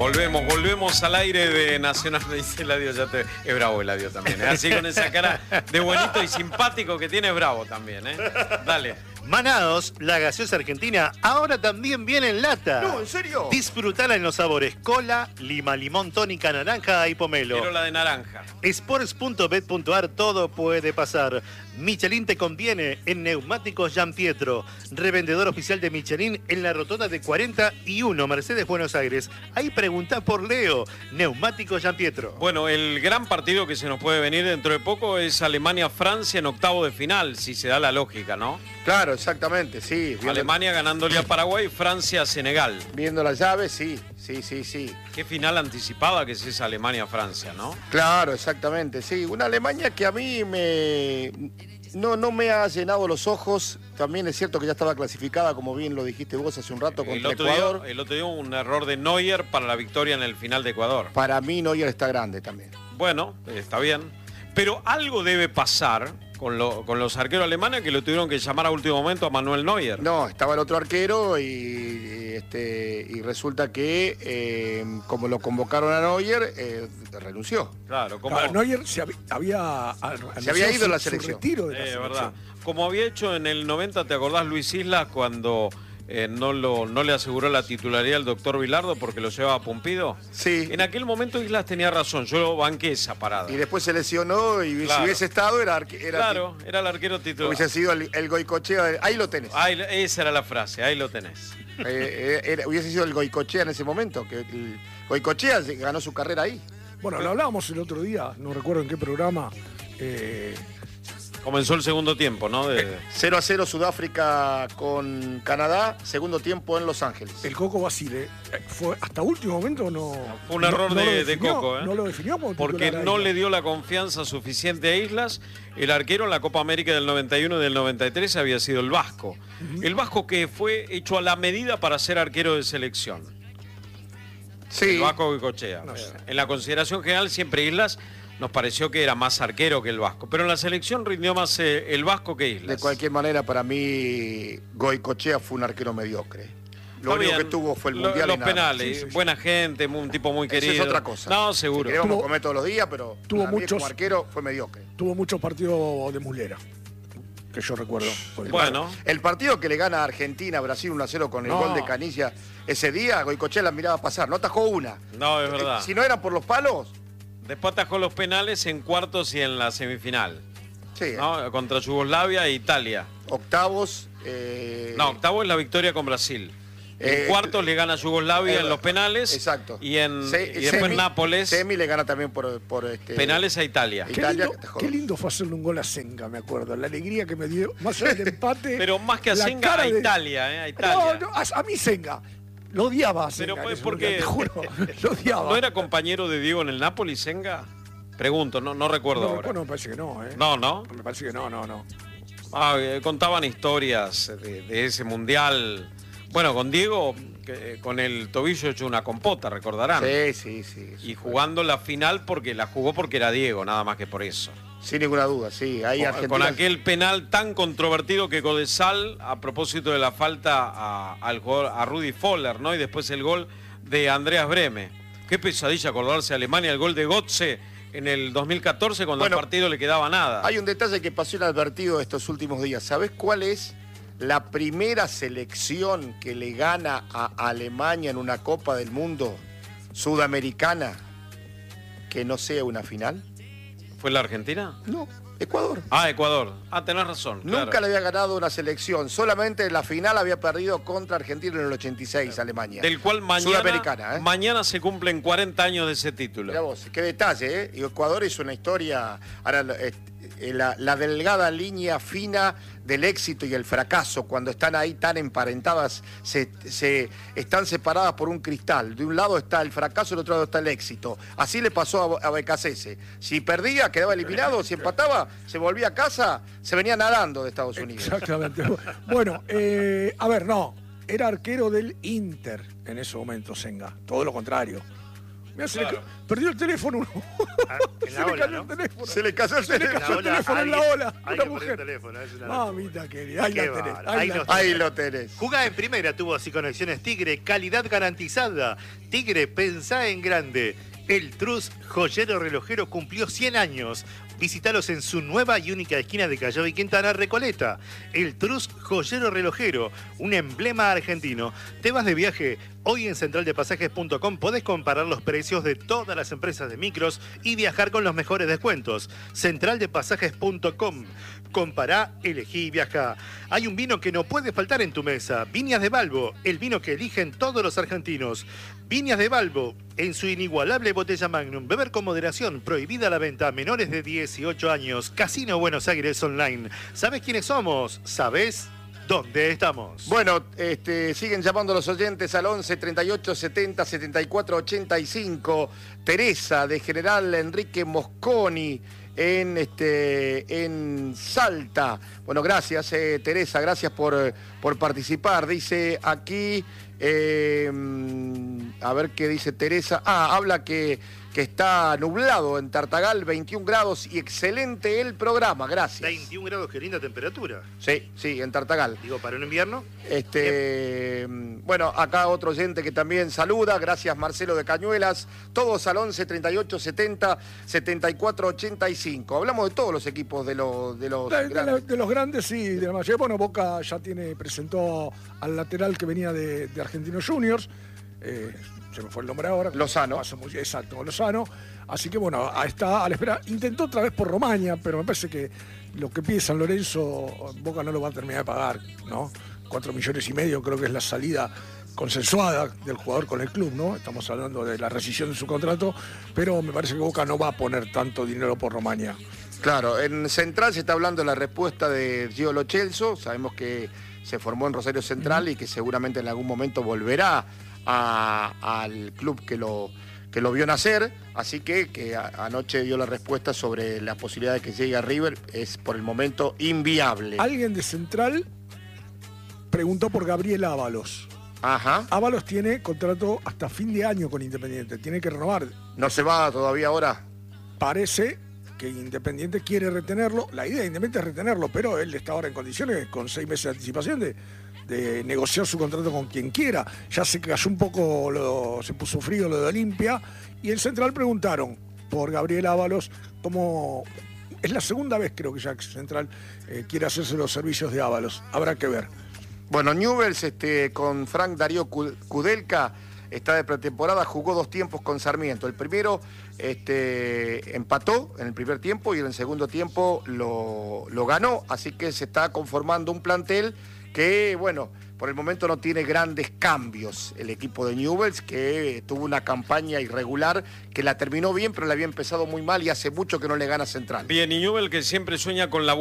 Volvemos al aire de Nacional, me dice Eladio, es bravo Eladio también, ¿eh? Así con esa cara de bonito y simpático que tiene, es bravo también, ¿eh? Dale. Manados, la gaseosa argentina, ahora también viene en lata. No, ¿en serio? Disfrutala en los sabores cola, lima, limón, tónica, naranja y pomelo. Quiero la de naranja. Sports.bet.ar, todo puede pasar. Michelin te conviene en Neumáticos Gianpietro, revendedor oficial de Michelin en la rotonda de 41, Mercedes, Buenos Aires. Ahí preguntá por Leo, Neumáticos Gianpietro. Bueno, el gran partido que se nos puede venir dentro de poco es Alemania-Francia en octavo de final, si se da la lógica, ¿no? Claro, exactamente, sí. Alemania ganándole a Paraguay, Francia a Senegal. Viendo las llaves, sí. Qué final anticipada que es esa Alemania-Francia, ¿no? Claro, exactamente, sí. Una Alemania que a mí no me ha llenado los ojos. También es cierto que ya estaba clasificada, como bien lo dijiste vos hace un rato, contra Ecuador. El otro día un error de Neuer para la victoria en el final de Ecuador. Para mí Neuer está grande también. Bueno, está bien. Pero algo debe pasar con los arqueros alemanes que lo tuvieron que llamar a último momento a Manuel Neuer. No, estaba el otro arquero y resulta que como lo convocaron a Neuer, renunció. Claro, como Neuer se había ido a la selección. Retiro de la selección. Verdad. Como había hecho en el 90, ¿te acordás Luis Islas cuando no le aseguró la titularidad al doctor Bilardo porque lo llevaba a Pumpido? Sí. En aquel momento Islas tenía razón, yo banqué esa parada. Y después se lesionó y claro. Si hubiese estado era el arquero titular. Hubiese sido el Goicochea. Ahí lo tenés. Esa era la frase, ahí lo tenés. Hubiese sido el Goicochea en ese momento, que el Goicochea ganó su carrera ahí. Bueno, lo hablábamos el otro día, no recuerdo en qué programa. Comenzó el segundo tiempo, ¿no? 0-0 Sudáfrica con Canadá, segundo tiempo en Los Ángeles. El Coco Basile fue hasta último momento no. Fue un error de Coco, ¿eh? No lo definió porque no le dio la confianza suficiente a Islas. El arquero en la Copa América del 91 y del 93 había sido el Vasco. El Vasco que fue hecho a la medida para ser arquero de selección. Sí. El Vasco Goicoechea. No sé. En la consideración general siempre Islas nos pareció que era más arquero que el Vasco, pero en la selección rindió más el Vasco que Islas. De cualquier manera, para mí Goicoechea fue un arquero mediocre. Lo único que tuvo fue el Mundial los y nada. penales, sí. Buena gente, un tipo muy querido. Esa es otra cosa. No, seguro. Si queremos comer todos los días, pero tuvo para mí como arquero fue mediocre. Tuvo muchos partidos de mulera, que yo recuerdo. Bueno. El partido que le gana a Argentina, Brasil 1-0 con el gol de Canilla, ese día Goicoechea la miraba pasar, no atajó una. No, es verdad. Si no eran por los palos. Después atajó los penales en cuartos y en la semifinal. Sí. ¿No? Contra Yugoslavia e Italia. Octavos. No, octavos es la victoria con Brasil. En cuartos le gana a Yugoslavia en los penales. Exacto. Y después Nápoles. Semi le gana también por penales a Italia. Qué lindo fue hacerle un gol a Senga, me acuerdo. La alegría que me dio, más allá del empate. Pero más que a Senga, a Italia, a Italia. No, a mí Senga. Lo odiaba a Senga. Pero porque, te juro, lo odiaba. ¿No era compañero de Diego en el Napoli, Senga? Pregunto, no recuerdo ahora. No, me parece que no, ¿eh? No. Me parece que no. Contaban historias de ese mundial. Bueno, con Diego, con el tobillo hecho una compota, recordarán. Sí. Y jugando la final porque la jugó porque era Diego, nada más que por eso. Sin ninguna duda, sí. Ahí con aquel penal tan controvertido que Codesal, a propósito de la falta a Rudi Völler, ¿no? Y después el gol de Andreas Brehme. Qué pesadilla acordarse a Alemania, el gol de Götze en el 2014 cuando al partido le quedaba nada. Hay un detalle que pasó inadvertido estos últimos días. ¿Sabés cuál es la primera selección que le gana a Alemania en una Copa del Mundo sudamericana que no sea una final? ¿Fue la Argentina? No, Ecuador. Ecuador. Tenés razón. Nunca claro. le había ganado una selección. Solamente en la final había perdido contra Argentina en el 86, Alemania. Del cual mañana se cumplen 40 años de ese título. Mirá vos, qué detalle, ¿eh? Y Ecuador es una historia... Ahora, la delgada línea fina del éxito y el fracaso, cuando están ahí tan emparentadas, se están separadas por un cristal. De un lado está el fracaso, del otro lado está el éxito. Así le pasó a Becasese. Si perdía, quedaba eliminado. Si empataba, se volvía a casa, se venía nadando de Estados Unidos. Exactamente. Bueno, a ver, no. Era arquero del Inter en ese momento, Senga. Todo lo contrario. Mirá, Claro. perdió el teléfono. En Se la le ola, cayó ¿no? el teléfono. Se le cayó el Se le teléfono. cayó el teléfono en la ola. Una Alguien perdió mujer. el teléfono, es una Mamita querida, ahí Qué la tenés. bárbaro. Ahí Ahí la lo tenés. Ahí lo tenés. Jugá en primera, tuvo así conexiones Tigre, calidad garantizada. Tigre, pensá en grande. El Trus Joyero Relojero cumplió 100 años. Visítalos en su nueva y única esquina de Callao y Quintana, Recoleta. El Trus Joyero Relojero, un emblema argentino. ¿Te vas de viaje? Hoy en centraldepasajes.com podés comparar los precios de todas las empresas de micros y viajar con los mejores descuentos. Centraldepasajes.com. Compará, elegí y viajá. Hay un vino que no puede faltar en tu mesa. Viñas de Balbo, el vino que eligen todos los argentinos. Viñas de Balbo, en su inigualable botella Magnum. Beber con moderación, prohibida la venta a menores de 18 años. Casino Buenos Aires Online. ¿Sabés quiénes somos? ¿Sabés dónde estamos? Bueno, siguen llamando los oyentes al 11 38 70 74 85. Teresa, de General Enrique Mosconi, en Salta. Bueno, gracias, Teresa, gracias por participar. Dice aquí, a ver qué dice Teresa. Habla que está nublado en Tartagal, 21 grados y excelente el programa, gracias. 21 grados, qué linda temperatura. Sí, en Tartagal. Digo, para un invierno. Bueno, acá otro oyente que también saluda, gracias Marcelo de Cañuelas, todos al 11 38 70 74 85. Hablamos de todos los equipos de los grandes. De los grandes, sí, de la mayoría. Bueno, Boca ya presentó al lateral que venía de Argentinos Juniors. Se me fue el nombre ahora. Lozano. Exacto, Lozano. Así que bueno, está a la espera. Intentó otra vez por Romaña, pero me parece que lo que pide San Lorenzo, Boca no lo va a terminar de pagar, ¿no? 4,5 millones creo que es la salida consensuada del jugador con el club, ¿no? Estamos hablando de la rescisión de su contrato, pero me parece que Boca no va a poner tanto dinero por Romaña. Claro, en Central se está hablando de la respuesta de Gio Lo Celso. Sabemos que se formó en Rosario Central y que seguramente en algún momento volverá al club que lo vio nacer, así que anoche dio la respuesta sobre la posibilidad de que llegue a River. Es por el momento inviable. Alguien de Central preguntó por Gabriel Ábalos. Ajá. Ábalos tiene contrato hasta fin de año con Independiente, tiene que renovar. ¿No se va todavía ahora? Parece que Independiente quiere retenerlo. La idea de Independiente es retenerlo, pero él está ahora en condiciones, con 6 meses de anticipación, de negociar su contrato con quien quiera. Ya se cayó un poco, se puso frío lo de Olimpia, y en Central preguntaron por Gabriel Ábalos, como es la segunda vez creo que ya Central quiere hacerse los servicios de Ábalos. Habrá que ver. Bueno, Newell's con Frank Darío Kudelka está de pretemporada, jugó 2 tiempos con Sarmiento. El primero empató en el primer tiempo y en el segundo tiempo lo ganó, así que se está conformando un plantel que, bueno, por el momento no tiene grandes cambios. El equipo de Newell's, que tuvo una campaña irregular, que la terminó bien, pero la había empezado muy mal y hace mucho que no le gana Central. Bien, y Newell que siempre sueña con la